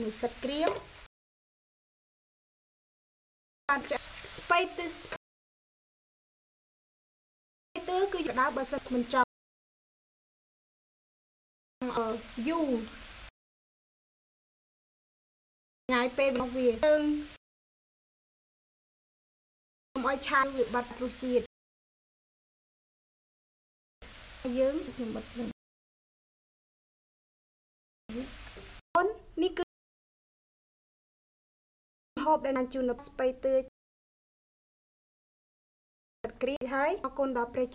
និស្សិតក្រៀមបានចាក់ស្បៃទិគឺដៅបើសិនមិនចង់យូរថ្ងៃពេលមកវាយើងកុំឲ្យឆាវាបាត់រសជាតិយើងខ្ញុំបិទវិញអូននេះគឺហូបដែលណាជូននៅស្បៃទើក្រៀមហើយអរគុណដល់ព្រះ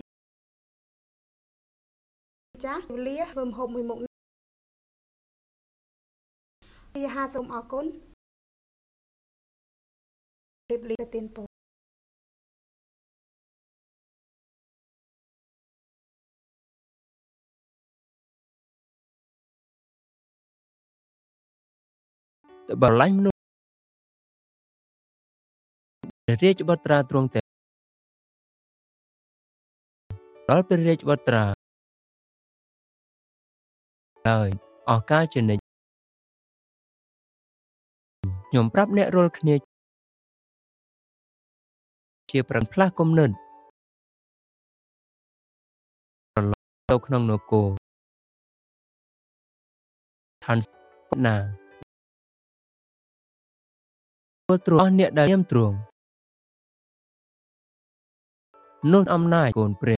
ចាស់លាធ្វើហូបមួយមុខនេះហាសូមអរគុណរៀបលាទានពរបលាញ់មនុស្សរាជបុត្រាទ្រង់តែដល់ព្រះរាជបុត្រាហើយអស់កាលជានិច្ចខ្ញុំប្រាប់អ្នករាល់គ្នាជាប្រឹងផ្លាស់គំនិតទៅក្នុងនគរឋានណាពលទ្រង់អ្នកដែលយាមទ្រង់នោះអំណាចកូនព្រះ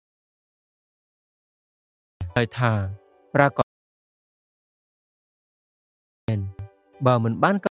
ហើយថាប្រាកដបើមិនបាន